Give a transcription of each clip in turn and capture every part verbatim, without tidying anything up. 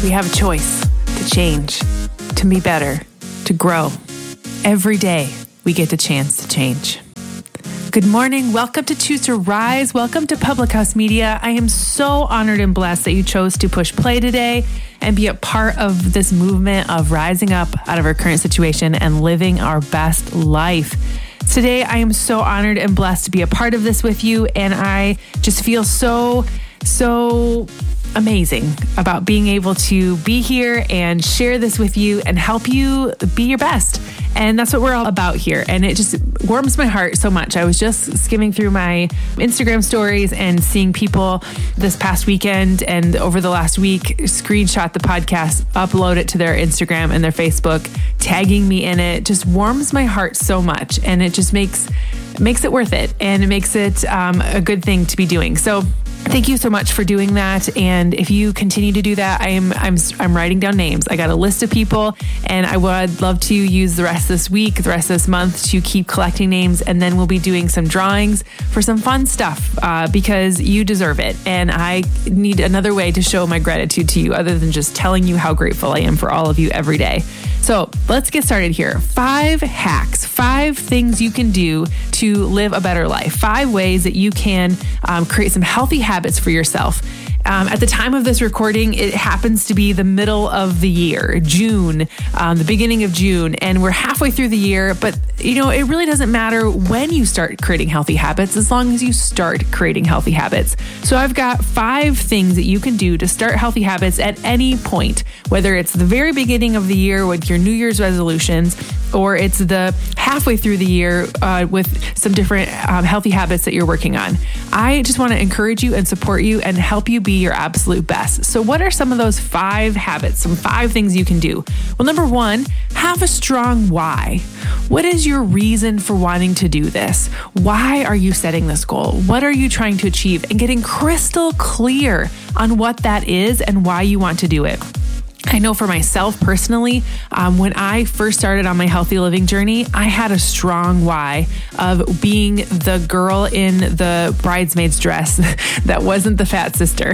We have a choice to change, to be better, to grow. Every day we get the chance to change. Good morning. Welcome to Choose to Rise. Welcome to Public House Media. I am so honored and blessed that you chose to push play today and be a part of this movement of rising up out of our current situation and living our best life. Today, I am so honored and blessed to be a part of this with you. And I just feel so, so amazing about being able to be here and share this with you and help you be your best. And that's what we're all about here. And it just warms my heart so much. I was just skimming through my Instagram stories and seeing people this past weekend and over the last week screenshot the podcast, upload it to their Instagram and their Facebook, tagging me in it. Just warms my heart so much. And it just makes, makes it worth it. And it makes it um, a good thing to be doing. So thank you so much for doing that. And if you continue to do that, I am I'm I'm writing down names. I got a list of people, and I would love to use the rest of this week, the rest of this month to keep collecting names, and then we'll be doing some drawings for some fun stuff uh, because you deserve it. And I need another way to show my gratitude to you other than just telling you how grateful I am for all of you every day. So let's get started here. Five hacks, five things you can do to live a better life. Five ways that you can um, create some healthy habits for yourself. Um, at the time of this recording, it happens to be the middle of the year, June, um, the beginning of June, and we're halfway through the year. But, you know, it really doesn't matter when you start creating healthy habits as long as you start creating healthy habits. So I've got five things that you can do to start healthy habits at any point, whether it's the very beginning of the year with your New Year's resolutions, or it's the halfway through the year uh, with some different um, healthy habits that you're working on. I just want to encourage you and support you and help you be your absolute best. So what are some of those five habits, some five things you can do? Well, number one, have a strong why. What is your reason for wanting to do this? Why are you setting this goal? What are you trying to achieve? And getting crystal clear on what that is and why you want to do it. I know for myself personally, um, when I first started on my healthy living journey, I had a strong why of being the girl in the bridesmaid's dress that wasn't the fat sister.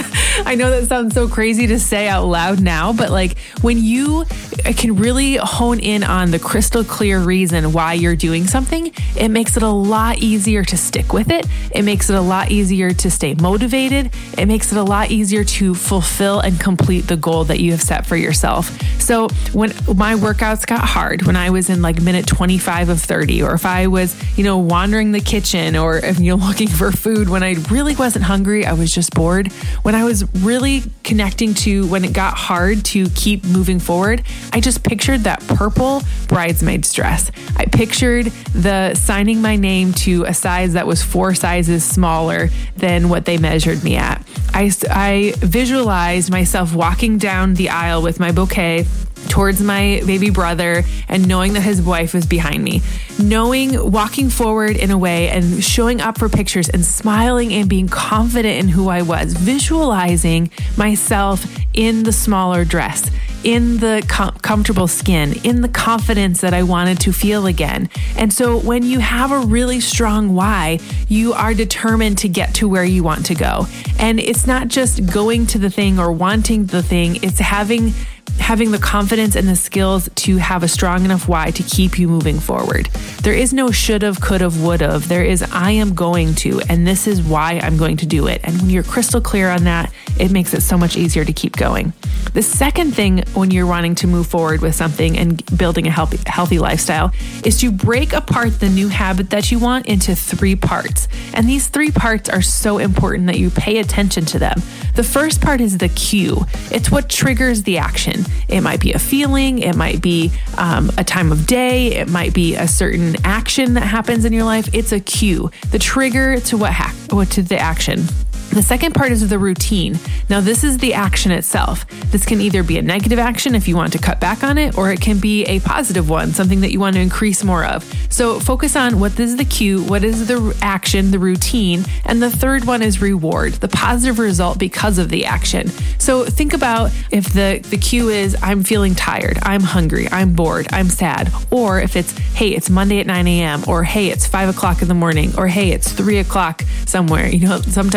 I know that sounds so crazy to say out loud now, but like when you can really hone in on the crystal clear reason why you're doing something, it makes it a lot easier to stick with it. It makes it a lot easier to stay motivated. It makes it a lot easier to fulfill and complete the goal that you have set for yourself. So when my workouts got hard, when I was in like minute twenty-five of thirty, or if I was, you know, wandering the kitchen, or if you're looking for food when I really wasn't hungry, I was just bored. When I was really connecting to when it got hard to keep moving forward, I just pictured that purple bridesmaid's dress. I pictured the signing my name to a size that was four sizes smaller than what they measured me at. I, I visualized myself walking down the aisle with my bouquet towards my baby brother and knowing that his wife was behind me, knowing, walking forward in a way and showing up for pictures and smiling and being confident in who I was, visualizing myself in the smaller dress, in the com- comfortable skin, in the confidence that I wanted to feel again. And so when you have a really strong why, you are determined to get to where you want to go. And it's not just going to the thing or wanting the thing, it's having having the confidence and the skills to have a strong enough why to keep you moving forward. There is no should've, could've, would've. There is I am going to, and this is why I'm going to do it. And when you're crystal clear on that, it makes it so much easier to keep going. The second thing when you're wanting to move forward with something and building a healthy, healthy lifestyle is to break apart the new habit that you want into three parts. And these three parts are so important that you pay attention to them. The first part is the cue. It's what triggers the action. It might be a feeling, it might be um, a time of day, it might be a certain action that happens in your life. It's a cue, the trigger to what ha- what to the action. The second part is the routine. Now, this is the action itself. This can either be a negative action if you want to cut back on it, or it can be a positive one, something that you want to increase more of. So focus on what is the cue, what is the action, the routine, and the third one is reward, the positive result because of the action. So think about if the, the cue is, I'm feeling tired, I'm hungry, I'm bored, I'm sad, or if it's, hey, it's Monday at nine a.m., or hey, it's five o'clock in the morning, or hey, it's three o'clock somewhere. You know, sometimes a lot of people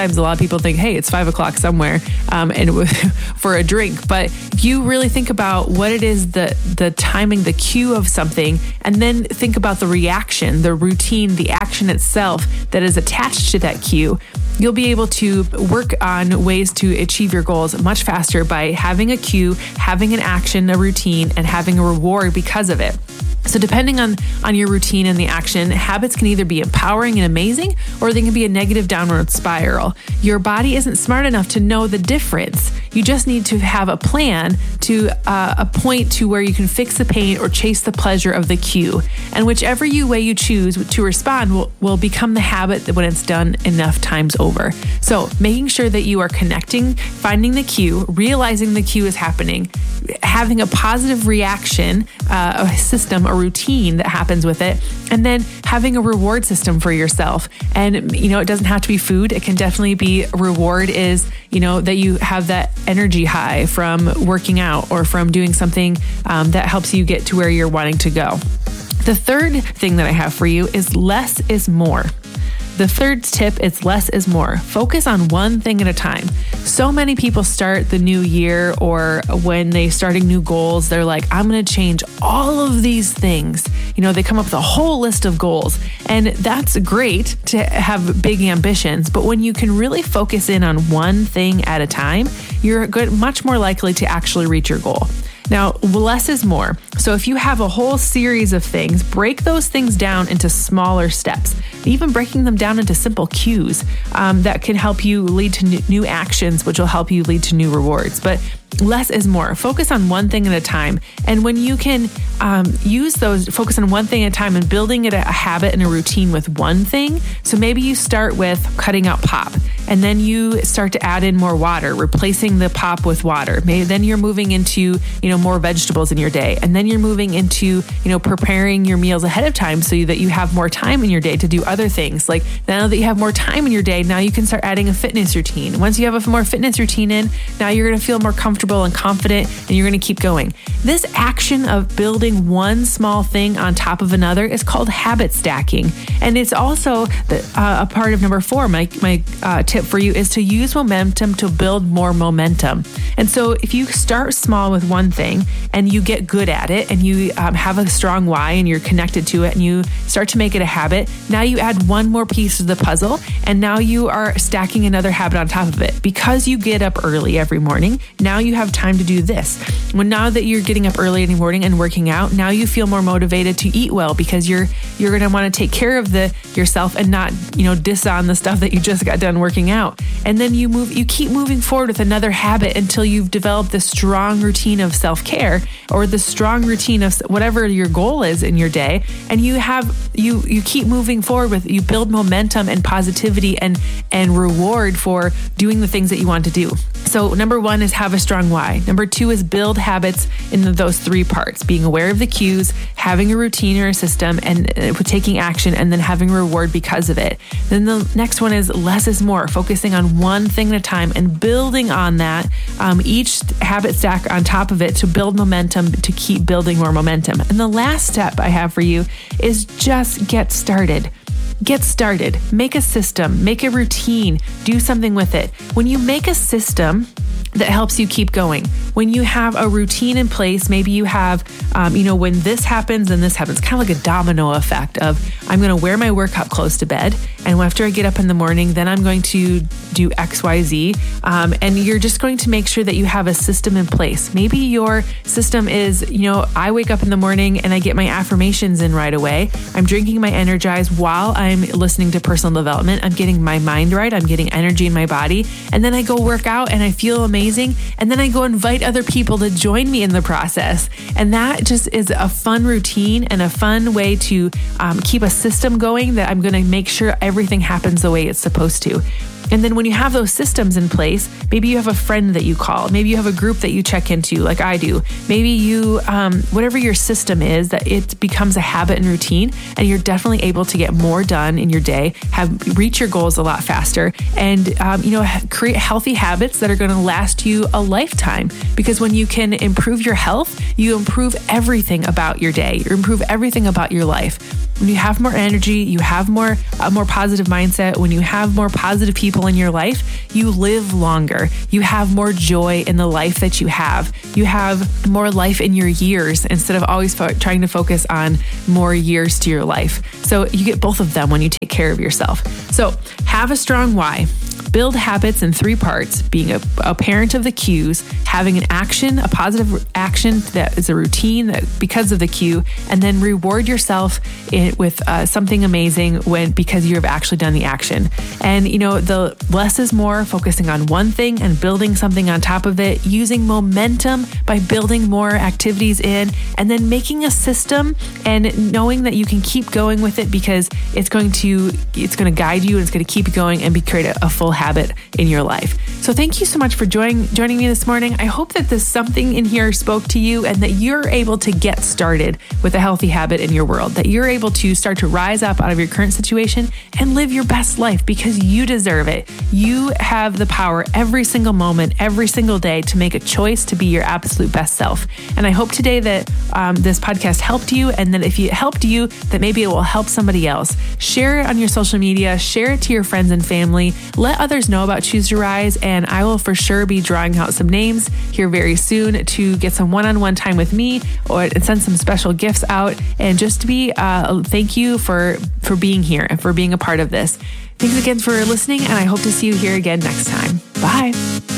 people think, hey, it's five o'clock somewhere um, and for a drink. But if you really think about what it is, the, the timing, the cue of something, and then think about the reaction, the routine, the action itself that is attached to that cue, you'll be able to work on ways to achieve your goals much faster by having a cue, having an action, a routine, and having a reward because of it. So depending on, on your routine and the action, habits can either be empowering and amazing, or they can be a negative downward spiral. Your body isn't smart enough to know the difference. You just need to have a plan to uh, a point to where you can fix the pain or chase the pleasure of the cue. And whichever you way you choose to respond will, will become the habit when it's done enough times over. So making sure that you are connecting, finding the cue, realizing the cue is happening, having a positive reaction, uh, a system, a routine that happens with it, and then having a reward system for yourself. And, you know, it doesn't have to be food. It can definitely be reward is, you know, that you have that energy high from working out or from doing something um, that helps you get to where you're wanting to go. The third thing that I have for you is less is more. The third tip is less is more. Focus on one thing at a time. So many people start the new year, or when they starting new goals, they're like, I'm going to change all of these things. You know, they come up with a whole list of goals, and that's great to have big ambitions. But when you can really focus in on one thing at a time, you're good, much more likely to actually reach your goal. Now, less is more. So if you have a whole series of things, break those things down into smaller steps, even breaking them down into simple cues um, that can help you lead to new, new actions, which will help you lead to new rewards. But less is more. Focus on one thing at a time. And when you can um, use those, focus on one thing at a time and building it a, a habit and a routine with one thing. So maybe you start with cutting out pop, and then you start to add in more water, replacing the pop with water. Maybe then you're moving into, you know, more vegetables in your day. And then you're moving into, you know, preparing your meals ahead of time so that you have more time in your day to do other things. Like now that you have more time in your day, now you can start adding a fitness routine. Once you have a more fitness routine in, now you're going to feel more comfortable and confident, and you're going to keep going. This action of building one small thing on top of another is called habit stacking. And it's also the, uh, a part of number four. My, my uh, tip for you is to use momentum to build more momentum. And so if you start small with one thing and you get good at it, and you um, have a strong why and you're connected to it, and you start to make it a habit, now you add one more piece of the puzzle, and now you are stacking another habit on top of it. Because you get up early every morning, now you have time to do this. When now that you're getting up early in the morning and working out, now you feel more motivated to eat well, because you're you're going to want to take care of the yourself and not, you know, diss on the stuff that you just got done working out. And then you move, you keep moving forward with another habit until you've developed this strong routine of self-care, or the strong routine of whatever your goal is in your day. And you have, you, you keep moving forward with, you build momentum and positivity and, and reward for doing the things that you want to do. So number one is have a strong why. Number two is build habits in those three parts: being aware of the cues, having a routine or a system, and uh, taking action, and then having a reward because of it. Then the next one is less is more, focusing on one thing at a time and building on that, um, each habit stack on top of it to build momentum, to keep building more momentum. And the last step I have for you is just get started. Get started. Make a system, make a routine, do something with it. When you make a system that helps you keep going, when you have a routine in place, maybe you have, um, you know, when this happens, then this happens, kind of like a domino effect of, I'm going to wear my workout clothes to bed, and after I get up in the morning, then I'm going to do X, Y, Z. Um, and you're just going to make sure that you have a system in place. Maybe your system is, you know, I wake up in the morning and I get my affirmations in right away. I'm drinking my Energize while I'm listening to personal development. I'm getting my mind right. I'm getting energy in my body. And then I go work out and I feel amazing. And then I go invite other people to join me in the process. And that just is a fun routine and a fun way to um, keep a system going, that I'm going to make sure everything happens the way it's supposed to. And then when you have those systems in place, maybe you have a friend that you call, maybe you have a group that you check into like I do. Maybe you, um, whatever your system is, that it becomes a habit and routine, and you're definitely able to get more done in your day, have reach your goals a lot faster, and, um, you know, create healthy habits that are going to last you a lifetime. Because when you can improve your health, you improve everything about your day, you improve everything about your life. When you have more energy, you have more, a more positive mindset. When you have more positive people people in your life, you live longer. You have more joy in the life that you have. You have more life in your years instead of always fo- trying to focus on more years to your life. So you get both of them when you take care of yourself. So have a strong why. Build habits in three parts: being a, a parent of the cues, having an action, a positive action that is a routine that because of the cue, and then reward yourself in, with uh, something amazing when because you have actually done the action. And you know, the less is more, focusing on one thing and building something on top of it, using momentum by building more activities in, and then making a system and knowing that you can keep going with it because it's going to it's going to guide you and it's going to keep you going and be create a, a full habit in your life. So thank you so much for joining joining me this morning. I hope that this something in here spoke to you and that you're able to get started with a healthy habit in your world, that you're able to start to rise up out of your current situation and live your best life because you deserve it. You have the power every single moment, every single day to make a choice to be your absolute best self. And I hope today that um, this podcast helped you, and that if it helped you, that maybe it will help somebody else. Share it on your social media, share it to your friends and family, let others know about Choose to Rise, and I will for sure be drawing out some names here very soon to get some one-on-one time with me or send some special gifts out, and just to be uh, thank you for for being here and for being a part of this. Thanks again for listening, and I hope to see you here again next time. Bye.